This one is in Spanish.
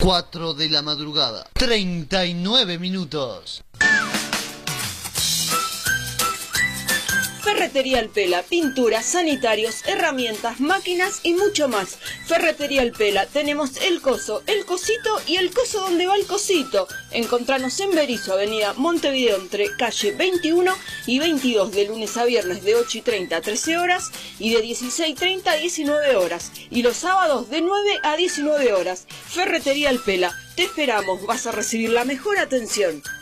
4 de la madrugada, 39 minutos. Ferretería El Pela, pinturas, sanitarios, herramientas, máquinas y mucho más. Ferretería El Pela, tenemos el coso, el cosito y el coso donde va el cosito. Encontranos en Berisso, avenida Montevideo, entre calle 21 y 22, de lunes a viernes de 8:30 a 13 horas y de 16:30 a 19 horas. Y los sábados de 9 a 19 horas. Ferretería El Pela, te esperamos, vas a recibir la mejor atención.